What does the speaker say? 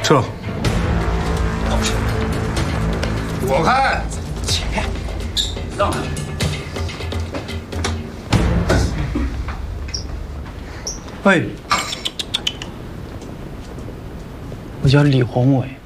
撤。 躲开！ 前面，让开！ 喂，我叫李宏伟。